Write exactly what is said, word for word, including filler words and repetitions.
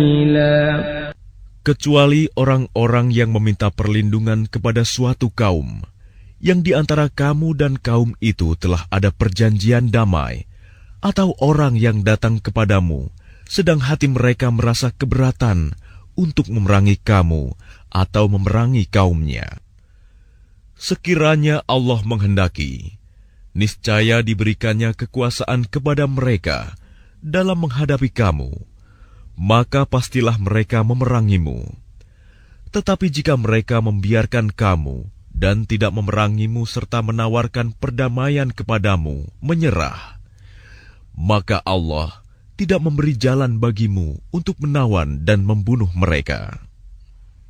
kecuali orang-orang yang meminta perlindungan kepada suatu kaum, yang di antara kamu dan kaum itu telah ada perjanjian damai, atau orang yang datang kepadamu, sedang hati mereka merasa keberatan untuk memerangi kamu atau memerangi kaumnya. Sekiranya Allah menghendaki, niscaya diberikannya kekuasaan kepada mereka dalam menghadapi kamu, maka pastilah mereka memerangimu. Tetapi jika mereka membiarkan kamu dan tidak memerangimu serta menawarkan perdamaian kepadamu, menyerah, maka Allah tidak memberi jalan bagimu untuk menawan dan membunuh mereka.